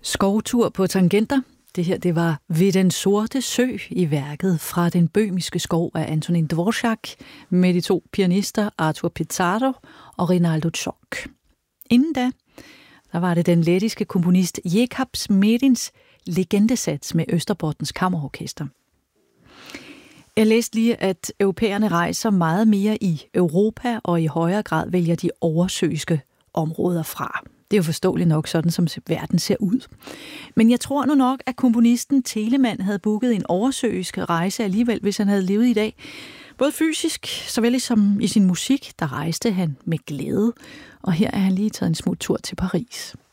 Skovtur på tangenter. Det her, det var Ved den sorte sø i værket fra den bøhmiske skov af Antonin Dvorak med de to pianister Artur Pizarro og Rinaldo Tschok. Inden da, der var det den lettiske komponist Jekabs Medins legendesats med Österbottens kammerorkester. Jeg læste lige, at europæerne rejser meget mere i Europa og i højere grad vælger de oversøiske områder fra. Det er jo forståeligt nok, sådan som verden ser ud. Men jeg tror nu nok, at komponisten Telemann havde booket en oversøisk rejse alligevel, hvis han havde levet i dag. Både fysisk, såvel som i sin musik, der rejste han med glæde. Og her er han lige taget en smut tur til Paris.